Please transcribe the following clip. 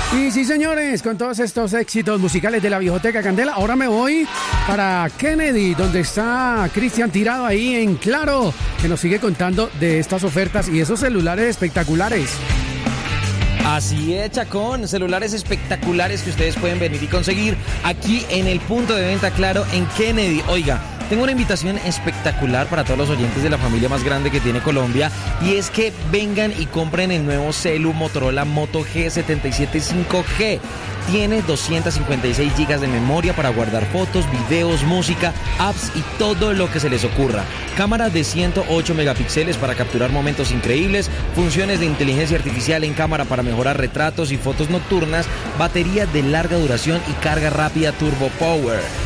Y sí, señores, con todos estos éxitos musicales de la Viejoteca Candela, ahora me voy para Kennedy, donde está Cristian tirado ahí en Claro, que nos sigue contando de estas ofertas y esos celulares espectaculares. Así es, Chacón, celulares espectaculares que ustedes pueden venir y conseguir aquí en el punto de venta Claro en Kennedy. Oiga, tengo una invitación espectacular para todos los oyentes de la familia más grande que tiene Colombia, y es que vengan y compren el nuevo celu Motorola Moto G77 5G. Tiene 256 GB de memoria para guardar fotos, videos, música, apps y todo lo que se les ocurra. Cámara de 108 megapíxeles para capturar momentos increíbles, funciones de inteligencia artificial en cámara para mejorar retratos y fotos nocturnas, batería de larga duración y carga rápida Turbo Power.